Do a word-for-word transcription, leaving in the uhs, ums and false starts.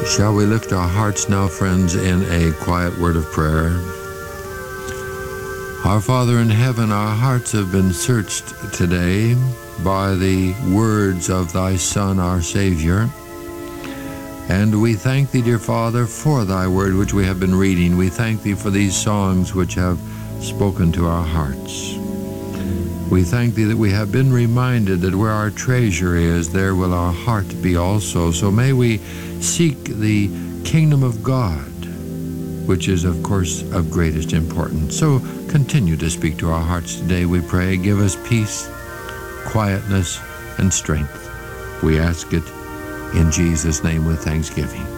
Shall we lift our hearts now, friends, in a quiet word of prayer? Our Father in heaven, our hearts have been searched today by the words of thy Son, our Savior. And we thank thee, dear Father, for thy word which we have been reading. We thank thee for these songs which have spoken to our hearts. We thank thee that we have been reminded that where our treasure is, there will our heart be also. So may we seek the kingdom of God, which is, of course, of greatest importance. So continue to speak to our hearts today, we pray. Give us peace, quietness, and strength. We ask it in Jesus' name with thanksgiving.